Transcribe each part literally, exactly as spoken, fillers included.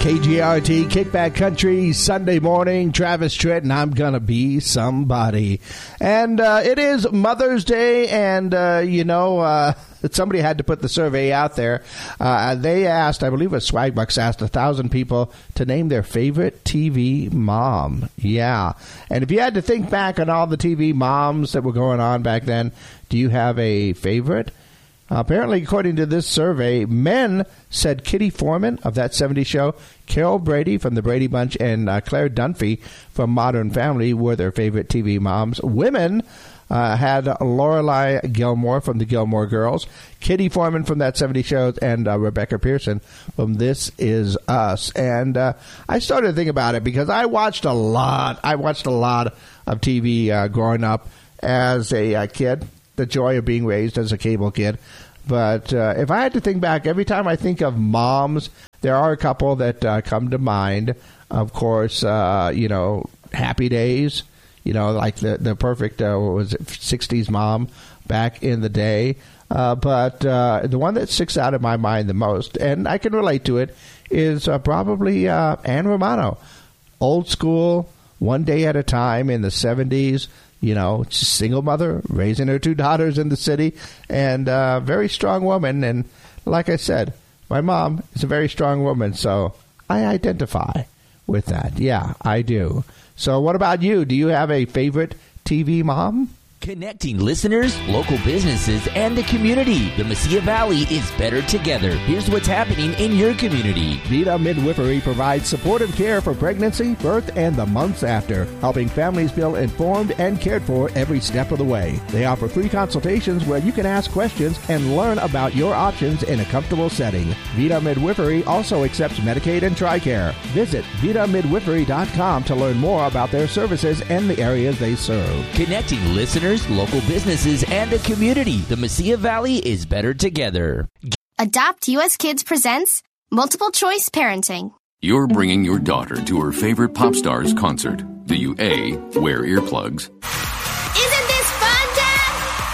K G R T, Kickback Country, Sunday morning. Travis Tritt, and I'm going to be somebody. And uh, it is Mother's Day, and, uh, you know, uh, somebody had to put the survey out there. Uh, they asked, I believe it was Swagbucks asked a thousand people to name their favorite T V mom. Yeah. And if you had to think back on all the T V moms that were going on back then, do you have a favorite? Uh, apparently, according to this survey, men said Kitty Foreman of That seventies Show, Carol Brady from the Brady Bunch, and uh, Claire Dunphy from Modern Family were their favorite T V moms. Women uh, had Lorelai Gilmore from the Gilmore Girls, Kitty Foreman from That seventies Show, and uh, Rebecca Pearson from This Is Us. And uh, I started to think about it because I watched a lot. I watched a lot of T V uh, growing up as a uh, kid. The joy of being raised as a cable kid. But uh, if I had to think back, every time I think of moms, there are a couple that uh, come to mind. Of course, uh, you know, Happy Days, you know, like the, the perfect, uh, what was it, sixties mom back in the day. Uh, but uh, the one that sticks out in my mind the most, and I can relate to it, is uh, probably uh, Ann Romano. Old school, one day at a time in the seventies. You know, single mother, raising her two daughters in the city, and a uh, very strong woman. And like I said, my mom is a very strong woman, so I identify with that. Yeah, I do. So what about you? Do you have a favorite T V mom? Connecting listeners, local businesses, and the community. The Mesilla Valley is better together. Here's what's happening in your community. Vida Midwifery provides supportive care for pregnancy, birth, and the months after, helping families feel informed and cared for every step of the way. They offer free consultations where you can ask questions and learn about your options in a comfortable setting. Vida Midwifery also accepts Medicaid and TRICARE. Visit vida midwifery dot com to learn more about their services and the areas they serve. Connecting listeners, local businesses, and the community. The Mesilla Valley is better together. Adopt U S Kids presents Multiple Choice Parenting. You're bringing your daughter to her favorite pop star's concert. Do you A, wear earplugs? Isn't this fun, Dad?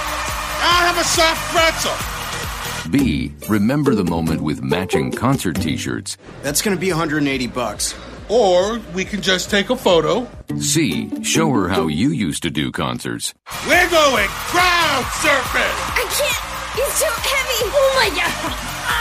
I'll have a soft pretzel. B, remember the moment with matching concert t-shirts. That's going to be one hundred eighty bucks. Or we can just take a photo. C, show her how you used to do concerts. We're going crowd surfing. I can't. It's too heavy. Oh, my God.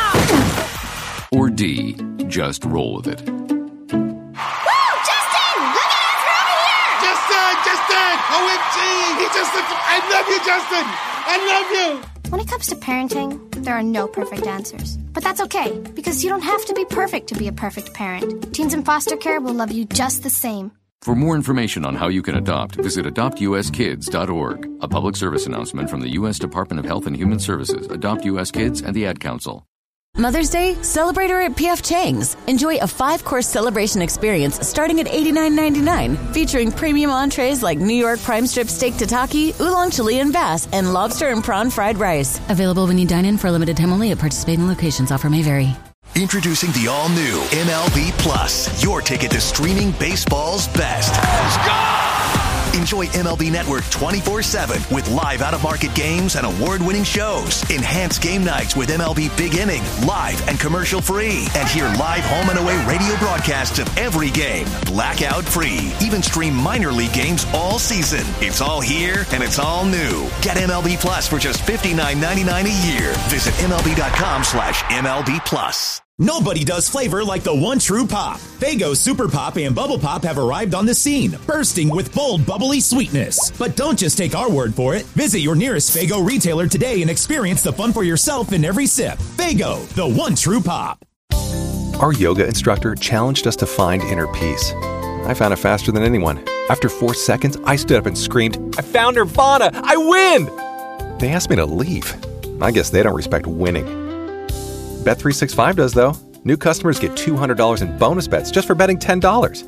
Ah. Or D, just roll with it. Woo! Justin! Look at us. We're over here. Justin! Justin! O M G! He just looked... I love you, Justin! I love you! When it comes to parenting, there are no perfect answers. But that's okay, because you don't have to be perfect to be a perfect parent. Teens in foster care will love you just the same. For more information on how you can adopt, visit adopt u s kids dot org. A public service announcement from the U S Department of Health and Human Services, Adopt U S Kids, and the Ad Council. Mother's Day? Celebrate her at P F Chang's. Enjoy a five-course celebration experience starting at eighty-nine ninety-nine, featuring premium entrees like New York prime strip steak tataki, oolong Chilean bass, and lobster and prawn fried rice. Available when you dine in for a limited time only at participating locations. Offer may vary. Introducing the all-new M L B Plus, your ticket to streaming baseball's best. Let's go! Enjoy M L B Network twenty-four seven with live out-of-market games and award-winning shows. Enhance game nights with M L B Big Inning, live and commercial-free. And hear live home and away radio broadcasts of every game, blackout-free. Even stream minor league games all season. It's all here, and it's all new. Get M L B Plus for just fifty-nine ninety-nine a year. Visit M L B dot com slash M L B Plus. Nobody does flavor like the one true pop. Faygo Super Pop and Bubble Pop have arrived on the scene, bursting with bold, bubbly sweetness. But don't just take our word for it. Visit your nearest Faygo retailer today and experience the fun for yourself in every sip. Faygo, the one true pop. Our yoga instructor challenged us to find inner peace. I found it faster than anyone. After four seconds, I stood up and screamed, "I found Nirvana! I win!" They asked me to leave. I guess they don't respect winning. Bet three sixty-five does, though. New customers get two hundred dollars in bonus bets just for betting ten dollars.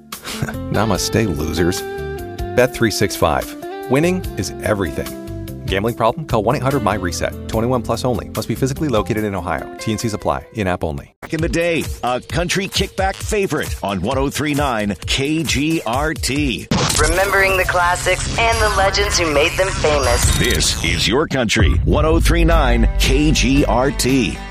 Namaste, losers. Bet three sixty-five. Winning is everything. Gambling problem? Call one eight hundred my reset. twenty-one plus only. Must be physically located in Ohio. T and Cs apply. In-app only. Back in the day, a country kickback favorite on one oh three point nine K G R T. Remembering the classics and the legends who made them famous. This is your country, one oh three point nine K G R T.